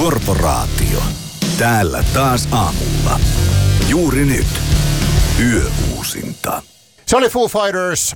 Korporaatio. Täällä taas aamulla. Juuri nyt. Yöuusinta. Se oli Foo Fighters.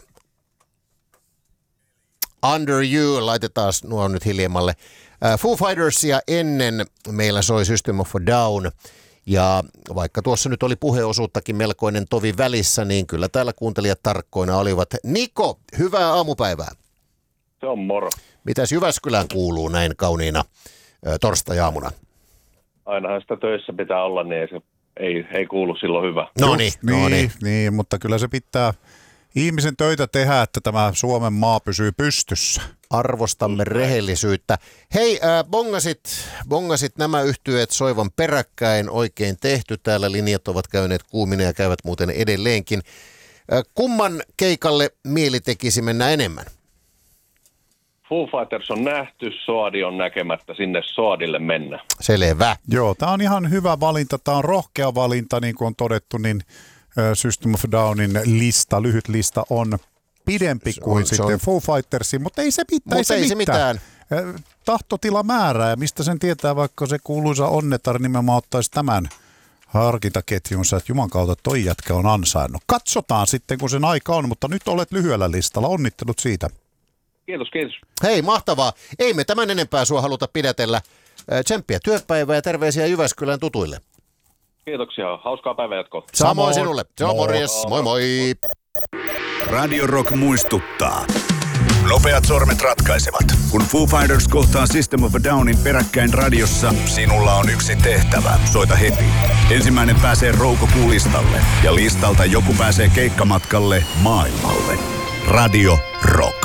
Under You. Laitetaan nuo nyt hiljemmalle. Foo Fightersia ennen meillä soi System of a Down. Ja vaikka tuossa nyt oli puheosuuttakin melkoinen tovi välissä, niin kyllä täällä kuuntelijat tarkkoina olivat. Niko, hyvää aamupäivää. Se on moro. Mitäs Jyväskylään kuuluu näin kauniina torstai-aamuna? Ainahan sitä töissä pitää olla, niin ei kuulu silloin hyvä. Niin, mutta kyllä se pitää ihmisen töitä tehdä, että tämä Suomen maa pysyy pystyssä. Arvostamme rehellisyyttä. Hei, bongasit nämä yhtyeet soivan peräkkäin. Oikein tehty. Täällä linjat ovat käyneet kuumina ja käyvät muuten edelleenkin. Kumman keikalle mieli tekisi mennä enemmän? Foo Fighters on nähty, Soadi on näkemättä, sinne Soadille mennä. Selvä. Joo, tämä on ihan hyvä valinta. Tämä on rohkea valinta, niin kuin on todettu, niin System of a Downin lyhyt lista on pidempi kuin sitten Foo Fightersin, mutta ei se mitään. Tahtotila määrää, ja mistä sen tietää, vaikka se kuuluisa Onnetar nimenomaan ottaisi tämän harkintaketjunsa, että juman kautta toi jätkä on ansainnut. Katsotaan sitten, kun sen aika on, mutta nyt olet lyhyellä listalla. Onnittelut siitä. Kiitos. Hei, mahtavaa. Ei me tämän enempää sua haluta pidätellä. Tsemppiä työpäivää ja terveisiä Jyväskylän tutuille. Kiitoksia. Hauskaa päivänjatkoa. Samoin sinulle. Se on morjes. Moi moi. Radio Rock muistuttaa. Nopeat sormet ratkaisevat. Kun Foo Fighters kohtaa System of a Downin peräkkäin radiossa, sinulla on yksi tehtävä. Soita heti. Ensimmäinen pääsee Roukokuun-listalle ja listalta joku pääsee keikkamatkalle maailmalle. Radio Rock.